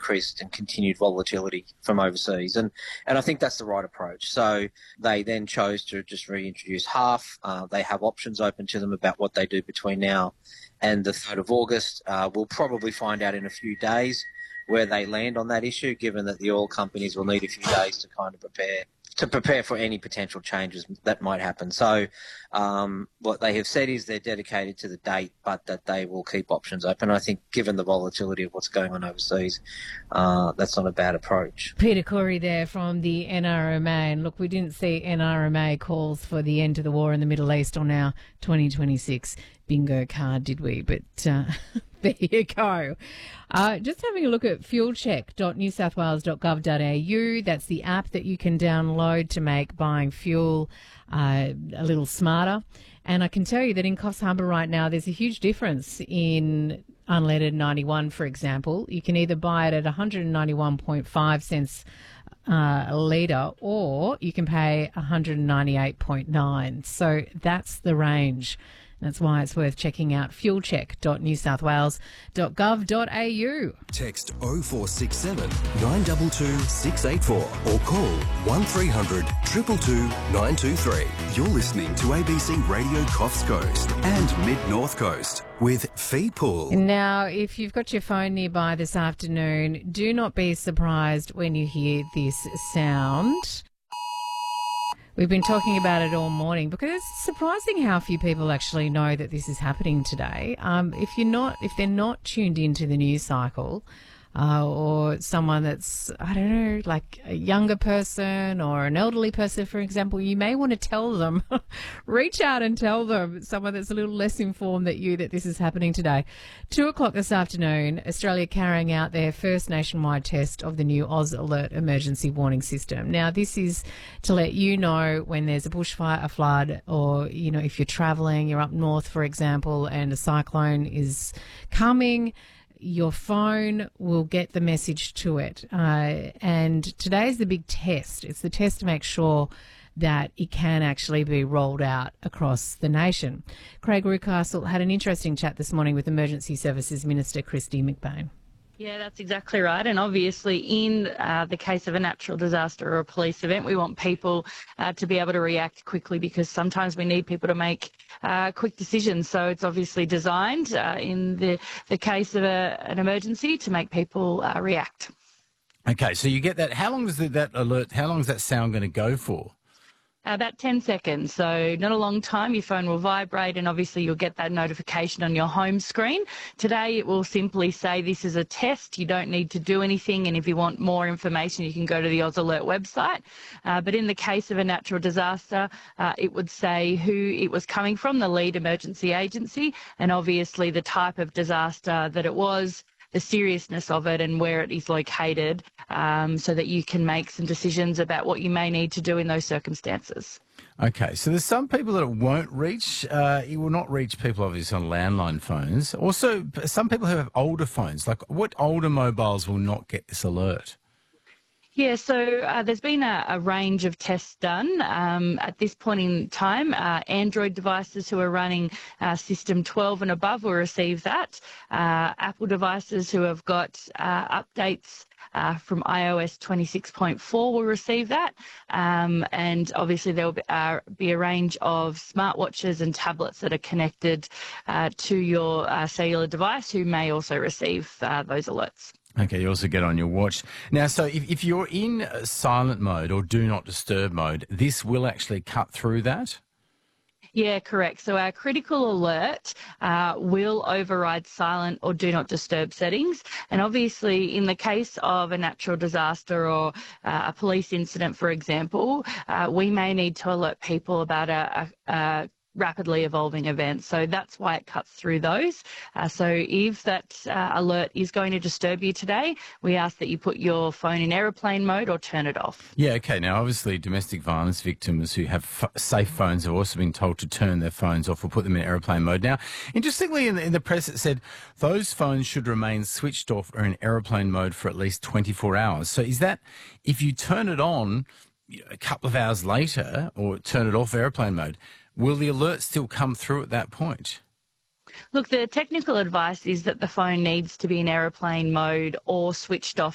increased and continued volatility from overseas. And I think that's the right approach. So they then chose to just reintroduce half. They have options open to them about what they do between now and the 3rd of August. We'll probably find out in a few days where they land on that issue, given that the oil companies will need a few days to kind of prepare for any potential changes that might happen. So what they have said is they're dedicated to the date, but that they will keep options open. I think given the volatility of what's going on overseas, that's not a bad approach. Peter Corey there from the NRMA. And look, we didn't see NRMA calls for the end of the war in the Middle East on our 2026 bingo card, did we? But there you go. Just having a look at fuelcheck.newsouthwales.gov.au. That's the app that you can download to make buying fuel a little smarter. And I can tell you that in Coffs Harbour right now, there's a huge difference in unleaded 91, for example. You can either buy it at 191.5 cents a litre, or you can pay 198.9. So that's the range. That's why it's worth checking out fuelcheck.newsouthwales.gov.au. Text 0467 922 684 or call 1300 222 923. You're listening to ABC Radio Coffs Coast and Mid-North Coast with Fee Pool. Now, if you've got your phone nearby this afternoon, do not be surprised when you hear this sound. We've been talking about it all morning because it's surprising how few people actually know that this is happening today. If they're not tuned into the news cycle, or someone that's, I don't know, like a younger person or an elderly person, for example, you may want to tell them, reach out and tell them, someone that's a little less informed than you, that this is happening today. 2:00 this afternoon, Australia carrying out their first nationwide test of the new Oz Alert emergency warning system. Now, this is to let you know when there's a bushfire, a flood, or, you know, if you're travelling, you're up north, for example, and a cyclone is coming, your phone will get the message to it. And today is the big test. It's the test to make sure that it can actually be rolled out across the nation. Craig Rucastle had an interesting chat this morning with Emergency Services Minister Kristy McBain. Yeah, that's exactly right. And obviously in the case of a natural disaster or a police event, we want people to be able to react quickly, because sometimes we need people to make quick decisions. So it's obviously designed in the case of an emergency to make people react. Okay, so you get that. How long is that alert, how long is that sound going to go for? About 10 seconds, so not a long time. Your phone will vibrate and obviously you'll get that notification on your home screen. Today it will simply say this is a test. You don't need to do anything, and if you want more information you can go to the Oz Alert website. But in the case of a natural disaster, it would say who it was coming from, the lead emergency agency, and obviously the type of disaster that it was, the seriousness of it and where it is located, so that you can make some decisions about what you may need to do in those circumstances. Okay, so there's some people that it won't reach. It will not reach people obviously on landline phones. Also, some people who have older phones, like what older mobiles will not get this alert? Yeah, so there's been a range of tests done. At this point in time, Android devices who are running System 12 and above will receive that. Apple devices who have got updates from iOS 26.4 will receive that. And obviously there will be a range of smartwatches and tablets that are connected to your cellular device who may also receive those alerts. Okay, you also get on your watch. Now, so if you're in silent mode or do not disturb mode, this will actually cut through that? Yeah, correct. So our critical alert will override silent or do not disturb settings. And obviously in the case of a natural disaster or a police incident, for example, we may need to alert people about a rapidly evolving events. So that's why it cuts through those. So if that alert is going to disturb you today, we ask that you put your phone in aeroplane mode or turn it off. Yeah, okay. Now, obviously, domestic violence victims who have safe phones have also been told to turn their phones off or put them in aeroplane mode. Now, interestingly, in the press, it said those phones should remain switched off or in aeroplane mode for at least 24 hours. So is that, if you turn it on a couple of hours later or turn it off aeroplane mode, will the alert still come through at that point? Look, the technical advice is that the phone needs to be in aeroplane mode or switched off